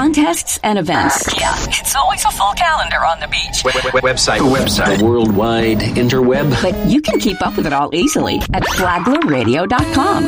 contests, and events. Yeah, it's always a full calendar on the beach. Website. The worldwide interweb. But you can keep up with it all easily at FlaglerRadio.com.